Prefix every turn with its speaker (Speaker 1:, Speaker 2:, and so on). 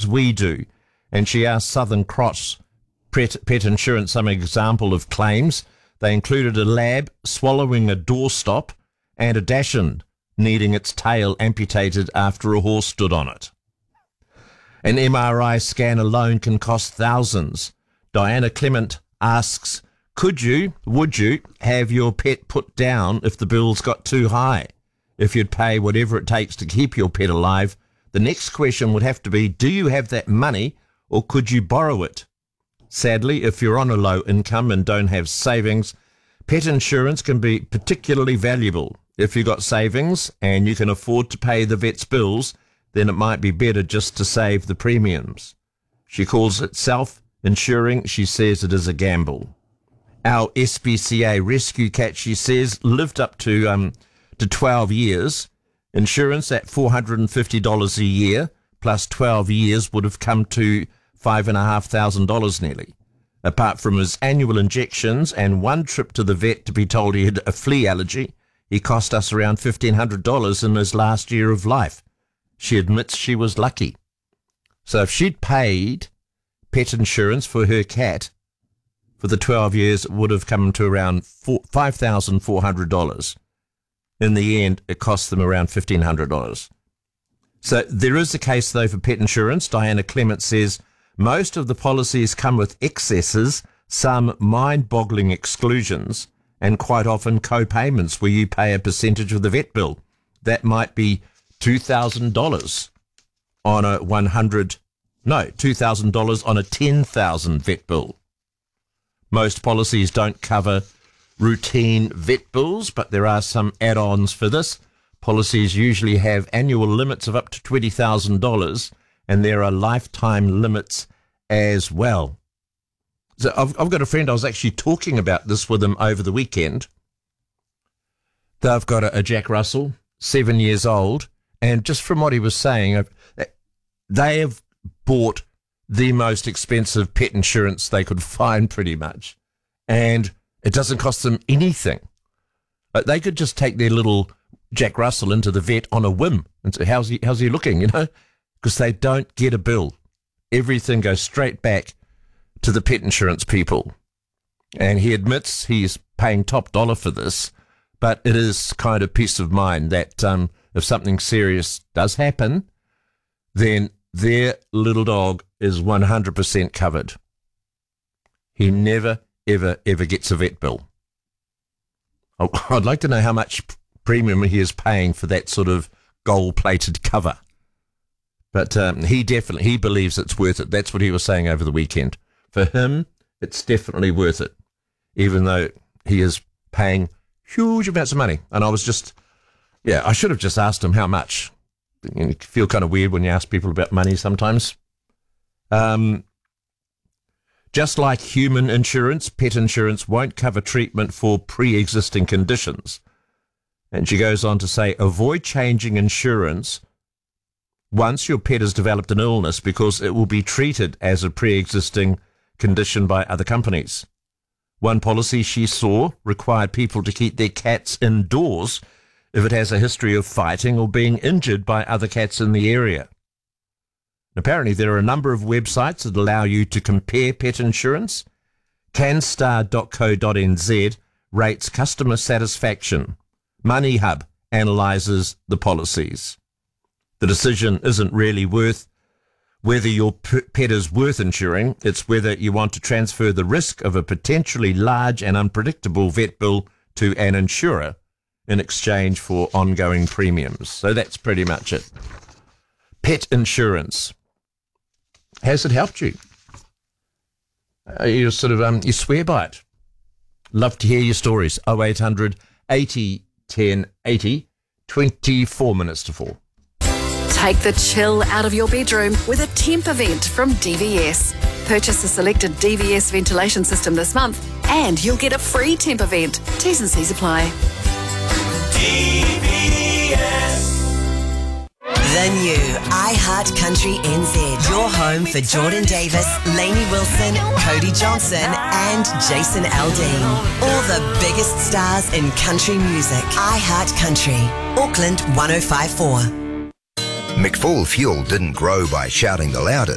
Speaker 1: we do. And she asked Southern Cross Pet Insurance some example of claims. They included a lab swallowing a doorstop and a dachshund needing its tail amputated after a horse stood on it. An MRI scan alone can cost thousands. Diana Clement asks, would you have your pet put down if the bills got too high? If you'd pay whatever it takes to keep your pet alive, the next question would have to be, do you have that money or could you borrow it? Sadly, if you're on a low income and don't have savings, pet insurance can be particularly valuable. If you've got savings and you can afford to pay the vet's bills, then it might be better just to save the premiums. She calls it self-insuring. She says it is a gamble. Our SPCA rescue cat, she says, lived up to 12 years. Insurance at $450 a year plus 12 years would have come to $5,500 nearly. Apart from his annual injections and one trip to the vet to be told he had a flea allergy, he cost us around $1,500 in his last year of life. She admits she was lucky. So if she'd paid pet insurance for her cat for the 12 years, it would have come to around $5,400. In the end, it cost them around $1,500. So there is a case, though, for pet insurance. Diana Clement says most of the policies come with excesses, some mind-boggling exclusions, and quite often co-payments where you pay a percentage of the vet bill. That might be $2,000 on a $2,000 on a 10,000 vet bill. Most policies don't cover routine vet bills, but there are some add-ons for this. Policies usually have annual limits of up to $20,000, and there are lifetime limits as well. So I've got a friend, I was actually talking about this with him over the weekend. They've got a Jack Russell, 7 years old, and just from what he was saying, they have bought the most expensive pet insurance they could find pretty much, and it doesn't cost them anything. They could just take their little Jack Russell into the vet on a whim and say, how's he looking, because they don't get a bill. Everything goes straight back to the pet insurance people. And he admits he's paying top dollar for this, but it is kind of peace of mind that if something serious does happen, then their little dog is 100% covered. He never, ever, ever gets a vet bill. I'd like to know how much premium he is paying for that sort of gold-plated cover. But he believes it's worth it. That's what he was saying over the weekend. For him, it's definitely worth it, even though he is paying huge amounts of money. And I should have just asked him how much. You feel kind of weird when you ask people about money sometimes. Just like human insurance, pet insurance won't cover treatment for pre-existing conditions. And she goes on to say, avoid changing insurance once your pet has developed an illness because it will be treated as a pre-existing condition by other companies. One policy she saw required people to keep their cats indoors if it has a history of fighting or being injured by other cats in the area. Apparently, there are a number of websites that allow you to compare pet insurance. Canstar.co.nz rates customer satisfaction. Money Hub analyses the policies. The decision isn't really whether your pet is worth insuring. It's whether you want to transfer the risk of a potentially large and unpredictable vet bill to an insurer in exchange for ongoing premiums. So that's pretty much it. Pet insurance. Has it helped you? You you swear by it. Love to hear your stories. 0800 80 10 80, 24 minutes to 4.
Speaker 2: Take the chill out of your bedroom with a temp event from DVS. Purchase a selected DVS ventilation system this month and you'll get a free temp event. T's and C's apply.
Speaker 3: DVS.
Speaker 4: The new iHeart Country NZ. Your home for Jordan Davis, Lainey Wilson, Cody Johnson and Jason Aldean. All the biggest stars in country music. iHeart Country. Auckland 105.4.
Speaker 5: McFall Fuel didn't grow by shouting the loudest.